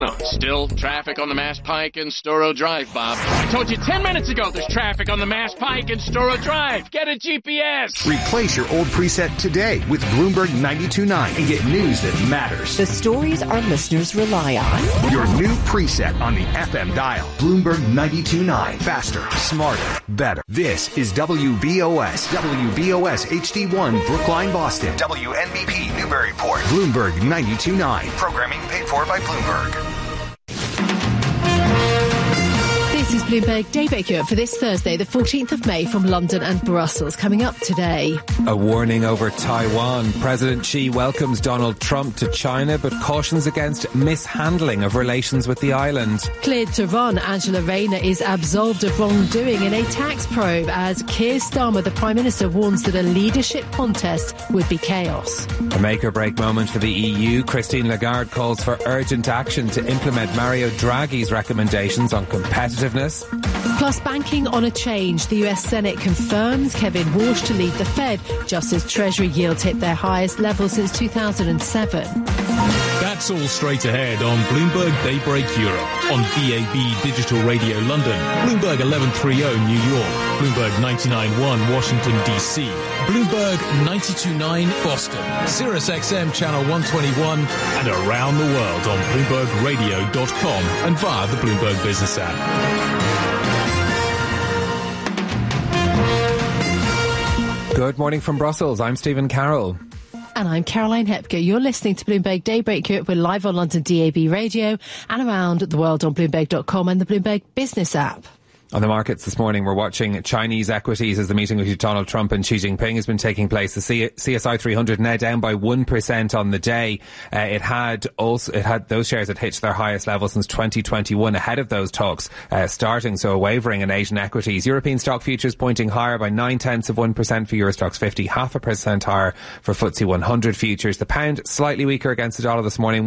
No, still traffic on the Mass Pike and Storrow Drive, Bob. I told you 10 minutes ago there's traffic on the Mass Pike and Storrow Drive. Get a GPS. Replace your old preset today with Bloomberg 92.9 and get news that matters. The stories our listeners rely on. Your new preset on the FM dial. Bloomberg 92.9. Faster, smarter, better. This is WBOS. WBOS HD1 Brookline, Boston. WNBP Newburyport. Bloomberg 92.9. Programming paid for by Bloomberg. This is Bloomberg Daybreak Europe for this Thursday, the 14th of May, from London and Brussels. Coming up today. A warning over Taiwan. President Xi welcomes Donald Trump to China, but cautions against mishandling of relations with the island. Cleared to run, Angela Rayner is absolved of wrongdoing in a tax probe as Keir Starmer, the Prime Minister, warns that a leadership contest would be chaos. A make-or-break moment for the EU. Christine Lagarde calls for urgent action to implement Mario Draghi's recommendations on competitiveness. Plus, banking on a change. The US Senate confirms Kevin Walsh to lead the Fed, just as Treasury yields hit their highest level since 2007. That's all straight ahead on Bloomberg Daybreak Europe, on DAB Digital Radio London, Bloomberg 1130 New York, Bloomberg 99.1 Washington DC, Bloomberg 92.9 Boston, Sirius XM Channel 121, and around the world on BloombergRadio.com and via the Bloomberg Business app. Good morning from Brussels. I'm Stephen Carroll. And I'm Caroline Hepker. You're listening to Bloomberg Daybreak Europe. We're live on London DAB Radio and around the world on Bloomberg.com and the Bloomberg Business app. On the markets this morning, we're watching Chinese equities as the meeting with Donald Trump and Xi Jinping has been taking place. The CSI 300 now down by 1% on the day. It had those shares had hit their highest level since 2021 ahead of those talks starting. So a wavering in Asian equities. European stock futures pointing higher by 0.9% for Euro Stoxx 50, 0.5% higher for FTSE 100 futures. The pound slightly weaker against the dollar this morning,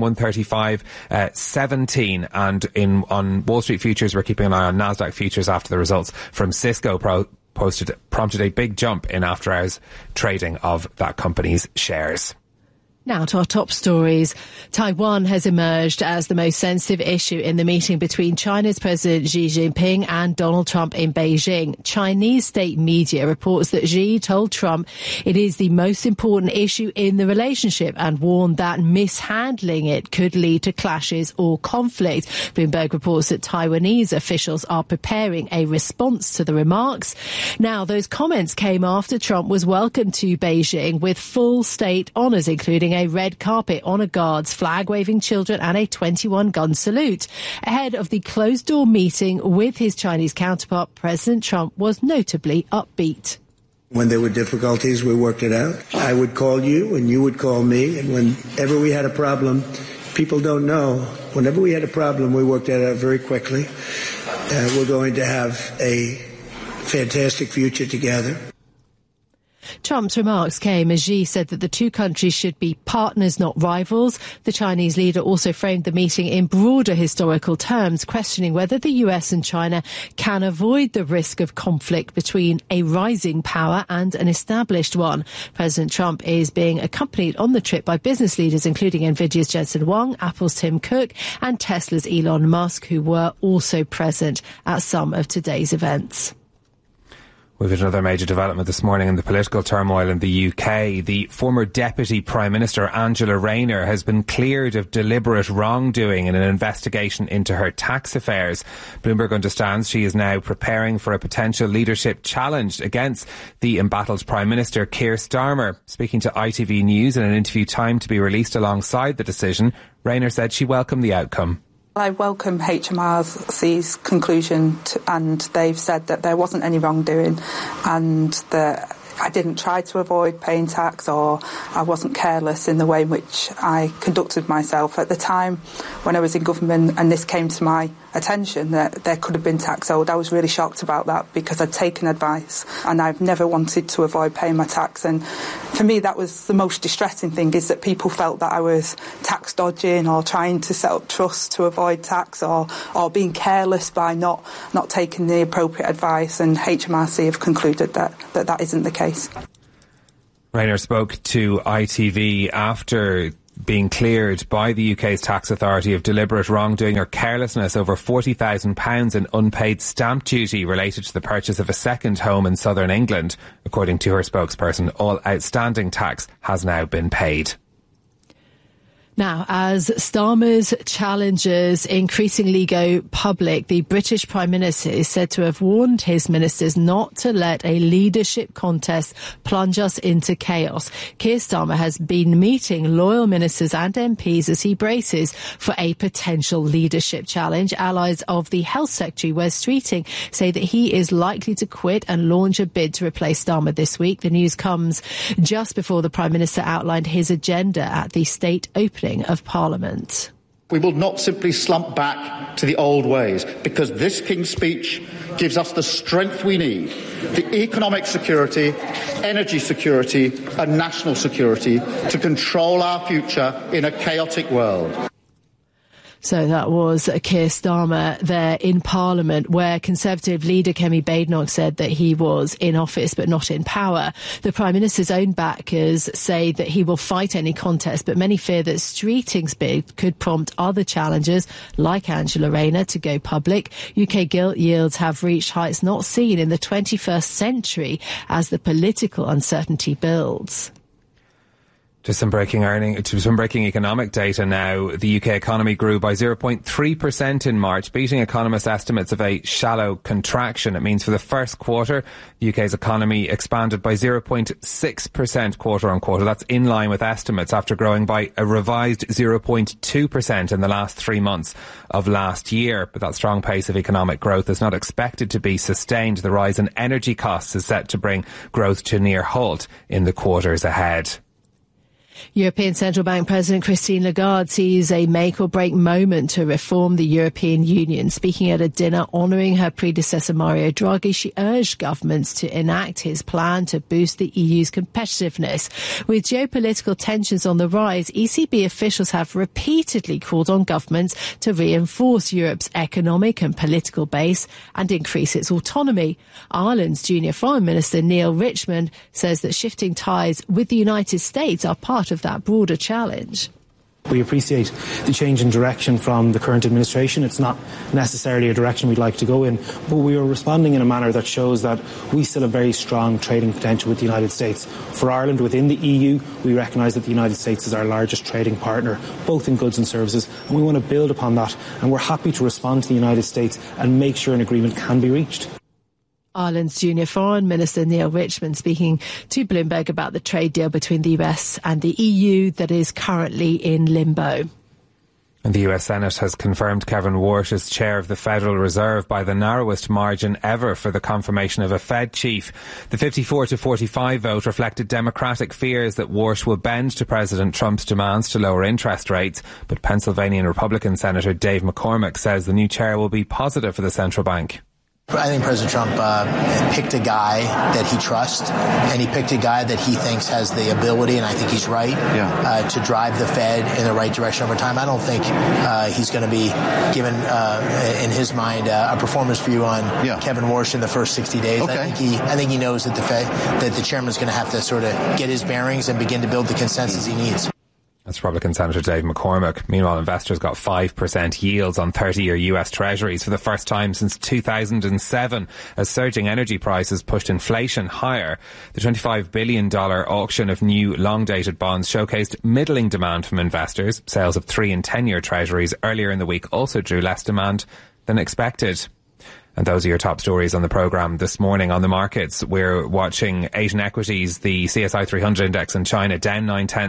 135.17. And on Wall Street futures, we're keeping an eye on Nasdaq futures after the results from Cisco prompted a big jump in after-hours trading of that company's shares. Now to our top stories. Taiwan has emerged as the most sensitive issue in the meeting between China's President Xi Jinping and Donald Trump in Beijing. Chinese state media reports that Xi told Trump it is the most important issue in the relationship and warned that mishandling it could lead to clashes or conflict. Bloomberg reports that Taiwanese officials are preparing a response to the remarks. Now, those comments came after Trump was welcomed to Beijing with full state honours, including a red carpet, honour guards, flag-waving children and a 21-gun salute. Ahead of the closed-door meeting with his Chinese counterpart, President Trump was notably upbeat. When there were difficulties, we worked it out. I would call you and you would call me, and whenever we had a problem, people don't know, whenever we had a problem, we worked that out very quickly. We're going to have a fantastic future together. Trump's remarks came as Xi said that the two countries should be partners, not rivals. The Chinese leader also framed the meeting in broader historical terms, questioning whether the US and China can avoid the risk of conflict between a rising power and an established one. President Trump is being accompanied on the trip by business leaders, including Nvidia's Jensen Huang, Apple's Tim Cook, and Tesla's Elon Musk, who were also present at some of today's events. We've had another major development this morning in the political turmoil in the UK. The former Deputy Prime Minister Angela Rayner has been cleared of deliberate wrongdoing in an investigation into her tax affairs. Bloomberg understands she is now preparing for a potential leadership challenge against the embattled Prime Minister Keir Starmer. Speaking to ITV News in an interview timed to be released alongside the decision, Rayner said she welcomed the outcome. I welcome HMRC's conclusion and they've said that there wasn't any wrongdoing and that I didn't try to avoid paying tax or I wasn't careless in the way in which I conducted myself. At the time when I was in government and this came to my attention that there could have been tax owed, I was really shocked about that because I'd taken advice and I've never wanted to avoid paying my tax. And for me, that was the most distressing thing, is that people felt that I was tax dodging or trying to set up trusts to avoid tax or being careless by not taking the appropriate advice. And HMRC have concluded that isn't the case. Rayner spoke to ITV after being cleared by the UK's tax authority of deliberate wrongdoing or carelessness over £40,000 in unpaid stamp duty related to the purchase of a second home in southern England. According to her spokesperson, all outstanding tax has now been paid. Now, as Starmer's challenges increasingly go public, the British Prime Minister is said to have warned his ministers not to let a leadership contest plunge us into chaos. Keir Starmer has been meeting loyal ministers and MPs as he braces for a potential leadership challenge. Allies of the Health Secretary, Wes Streeting, say that he is likely to quit and launch a bid to replace Starmer this week. The news comes just before the Prime Minister outlined his agenda at the state opening of Parliament. We will not simply slump back to the old ways, because this King's Speech gives us the strength we need, the economic security, energy security and national security to control our future in a chaotic world. So that was Keir Starmer there in Parliament, where Conservative leader Kemi Badenoch said that he was in office but not in power. The Prime Minister's own backers say that he will fight any contest, but many fear that Streeting's bid could prompt other challengers like Angela Rayner to go public. UK gilt yields have reached heights not seen in the 21st century as the political uncertainty builds. Just some breaking economic data now. The UK economy grew by 0.3% in March, beating economists' estimates of a shallow contraction. It means for the first quarter, the UK's economy expanded by 0.6% quarter on quarter. That's in line with estimates after growing by a revised 0.2% in the last 3 months of last year. But that strong pace of economic growth is not expected to be sustained. The rise in energy costs is set to bring growth to near halt in the quarters ahead. European Central Bank President Christine Lagarde sees a make-or-break moment to reform the European Union. Speaking at a dinner honouring her predecessor Mario Draghi, she urged governments to enact his plan to boost the EU's competitiveness. With geopolitical tensions on the rise, ECB officials have repeatedly called on governments to reinforce Europe's economic and political base and increase its autonomy. Ireland's junior Foreign Minister Neil Richmond says that shifting ties with the United States are part of that broader challenge. We appreciate the change in direction from the current administration. It's not necessarily a direction we'd like to go in, but we are responding in a manner that shows that we still have very strong trading potential with the United States. For Ireland within the EU, we recognise that the United States is our largest trading partner, both in goods and services, and we want to build upon that, and we're happy to respond to the United States and make sure an agreement can be reached. Ireland's junior Foreign Minister Neil Richmond speaking to Bloomberg about the trade deal between the US and the EU that is currently in limbo. And the US Senate has confirmed Kevin Warsh as chair of the Federal Reserve by the narrowest margin ever for the confirmation of a Fed chief. The 54-45 vote reflected Democratic fears that Warsh will bend to President Trump's demands to lower interest rates. But Pennsylvania Republican Senator Dave McCormick says the new chair will be positive for the central bank. I think President Trump picked a guy that he trusts, and he picked a guy that he thinks has the ability, and I think he's right, to drive the Fed in the right direction over time. I don't think he's going to be given, in his mind, a performance review on Kevin Warsh in the first 60 days. Okay. I think he knows that the chairman's going to have to sort of get his bearings and begin to build the consensus he needs. That's Republican Senator Dave McCormick. Meanwhile, investors got 5% yields on 30-year US Treasuries for the first time since 2007 as surging energy prices pushed inflation higher. The $25 billion auction of new long-dated bonds showcased middling demand from investors. Sales of 3- and 10-year Treasuries earlier in the week also drew less demand than expected. And those are your top stories on the programme this morning. On the markets, we're watching Asian equities, the CSI 300 index in China down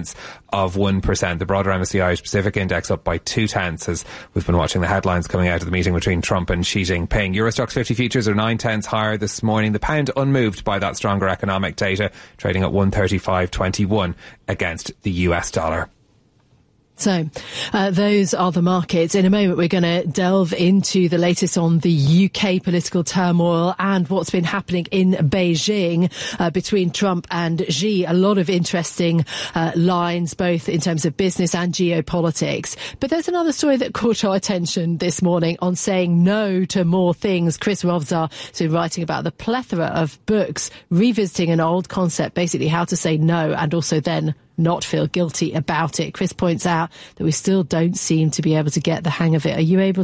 0.9%. The broader MSCI Asia Pacific index up by 0.2 as we've been watching the headlines coming out of the meeting between Trump and Xi Jinping. Eurostoxx 50 futures are 0.9 higher this morning. The pound unmoved by that stronger economic data, trading at 135.21 against the US dollar. So, those are the markets. In a moment, we're going to delve into the latest on the UK political turmoil and what's been happening in Beijing between Trump and Xi. A lot of interesting lines, both in terms of business and geopolitics. But there's another story that caught our attention this morning on saying no to more things. Chris Rovzar has been writing about the plethora of books revisiting an old concept, basically how to say no and also then not feel guilty about it. Chris points out that we still don't seem to be able to get the hang of it. Are you able